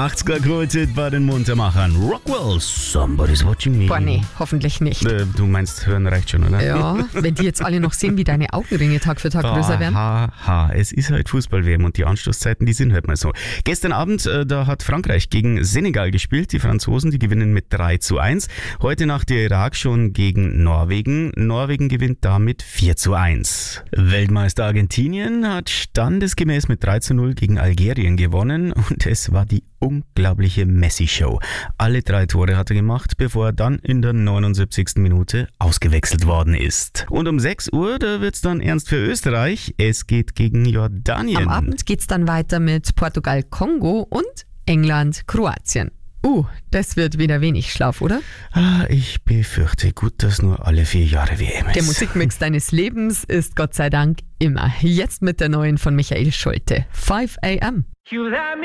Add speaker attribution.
Speaker 1: 80er Kulthit bei den Muntermachern. Rockwell, Somebody's Watching Me.
Speaker 2: Boah, nee, hoffentlich nicht.
Speaker 1: Du meinst, hören reicht schon, oder?
Speaker 2: Ja, wenn die jetzt alle noch sehen, wie deine Augenringe Tag für Tag größer werden.
Speaker 1: Es ist halt Fußball-WM und die Anstoßzeiten, die sind halt mal so. Gestern Abend, da hat Frankreich gegen Senegal gespielt. Die Franzosen, die gewinnen mit 3:1. Heute Nacht der Irak schon gegen Norwegen. Norwegen gewinnt damit 4:1. Weltmeister Argentinien hat standesgemäß mit 3:0 gegen Algerien gewonnen und es war die unglaubliche Messi-Show. Alle 3 Tore hat er gemacht, bevor er dann in der 79. Minute ausgewechselt worden ist. Und um 6 Uhr, da wird's dann ernst für Österreich. Es geht gegen Jordanien.
Speaker 2: Am Abend geht's dann weiter mit Portugal-Kongo und England-Kroatien. Das wird wieder wenig Schlaf, oder?
Speaker 1: Ich befürchte, gut, dass nur alle 4 Jahre WM ist.
Speaker 2: Der Musikmix deines Lebens ist Gott sei Dank immer. Jetzt mit der neuen von Michael Schulte. 5 AM.